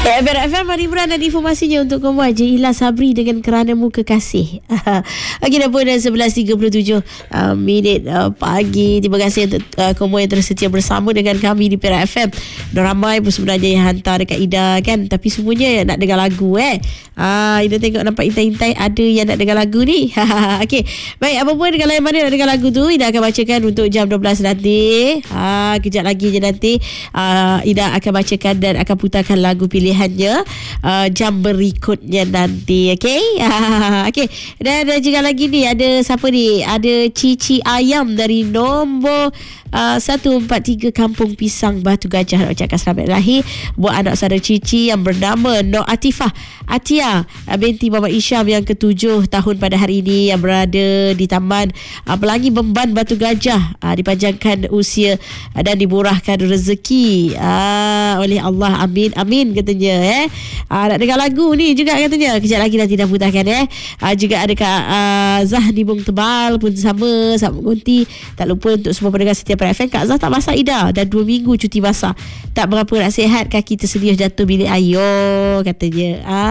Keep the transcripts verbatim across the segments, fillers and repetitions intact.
Ya, Berat F M, hiburan dan informasinya untuk kamu aja. Ila Sabri dengan Keranamu Kekasih. Okey, dah pun dah sebelas tiga puluh tujuh uh, minit uh, pagi. Terima kasih untuk uh, kamu yang terus setia bersama dengan kami di Berat F M. Dah ramai pun sebenarnya yang hantar dekat Ida kan, tapi semuanya nak dengar lagu eh. Ah, Ida tengok nampak intai-intai ada yang nak dengar lagu ni. Okey, baik, apa pun kalau yang mana nak dengar lagu tu, Ida akan bacakan untuk jam dua belas nanti. Ah, kejap lagi je nanti uh, Ida akan bacakan dan akan putarkan lagu pilihannya uh, jam berikutnya nanti. Okey. Okey. Dan ada juga lagi ni, ada siapa ni? Ada Cici Ayam dari nombor uh, satu empat tiga Kampung Pisang, Batu Gajah. Nak ucapkan selamat lahir buat anak saudara Cici yang bernama Nur Atifah Atia binti Muhammad Isyam yang ketujuh tahun pada hari ini, yang berada di Taman uh, Pelangi Bemban, Batu Gajah. Uh, dipanjangkan usia uh, dan dimurahkan rezeki uh, oleh Allah. Amin amin katanya eh. Uh, nak dengar lagu ni juga katanya. Kejap lagi nanti dah putarkan eh. Uh, juga ada Kak uh, Zah di Bung Tebal pun sama, sama Gunti. Tak lupa untuk semua pendengar setiap F M, Kak Zah tak masak Ida dah dua minggu cuti basah. Tak berapa nak sihat, kaki tersedia jatuh bilik air katanya.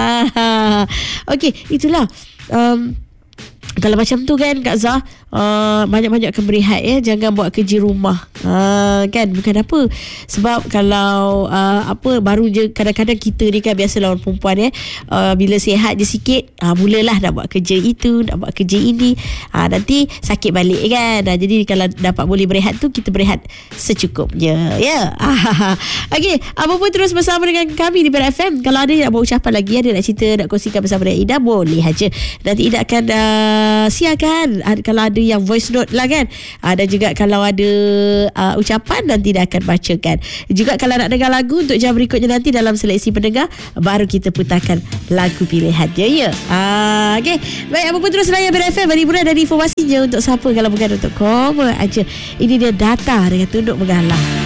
Ah, okey, itulah. Um, kalau macam tu kan Kak Zah, uh, banyak-banyakkan berehat ya, jangan buat kerja rumah. Uh, kan bukan apa, sebab kalau uh, apa baru je kadang-kadang kita ni kan, biasalah orang perempuan ya, uh, bila sihat je sikit uh, mulalah nak buat kerja itu, nak buat kerja ini, uh, nanti sakit balik kan. Uh, jadi kalau dapat boleh berehat tu, kita berehat secukupnya ya. Yeah. Okey, apa pun terus bersama dengan kami di Berat F M. Kalau ada yang nak buat ucapan lagi, ada nak cerita, nak kongsikan bersama dengan Ida, boleh aja. Nanti Ida akan uh, siarkan uh, kalau ada yang voice note lah kan. Uh, dan juga kalau ada uh, ucapan, nanti dah akan bacakan. Juga kalau nak dengar lagu untuk jam berikutnya nanti dalam seleksi pendengar, baru kita putarkan lagu pilihannya ya. Uh, okay. Baik, apa pun terus layan Berat F M, hiburan dan informasinya untuk siapa kalau bukan untuk kamu aja. Ini dia Data dengan Tunduk Mengalah.